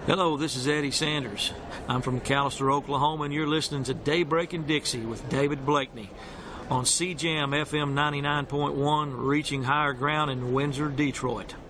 Hello, this is Eddie Sanders. I'm from McAlester, Oklahoma, and you're listening to Daybreak in Dixie with David Blakeney on CJAM FM 99.1, reaching higher ground in Windsor, Detroit.